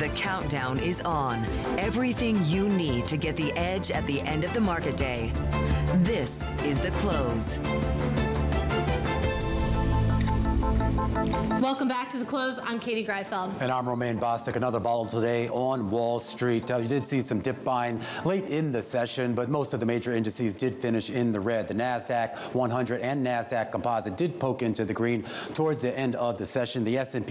The countdown is on. Everything you need to get the edge at the end of the market day. This is The Close. Welcome back to The Close. I'm Katie Greifeld. And I'm Romaine Bostic. Another volatile day on Wall Street. You did see some dip buying late in the session, but most of the major indices did finish in the red. The NASDAQ 100 and NASDAQ Composite did poke into the green towards the end of the session. The S&P